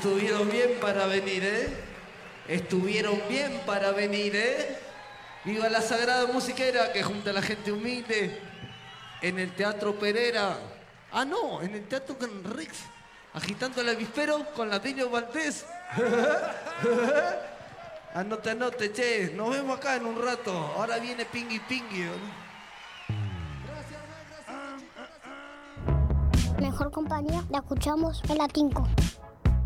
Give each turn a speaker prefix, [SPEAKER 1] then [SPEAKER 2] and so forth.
[SPEAKER 1] Estuvieron bien para venir, ¿eh? Estuvieron bien para venir, ¿eh? Viva la Sagrada Musiquera que junta a la gente humilde en el Teatro Pereira. Ah, no, en el Teatro Rex. Agitando el avispero con la Dino Valdés. Anote, che. Nos vemos acá en un rato. Ahora viene Pingui Pingui.
[SPEAKER 2] Mejor compañía la escuchamos en la 5.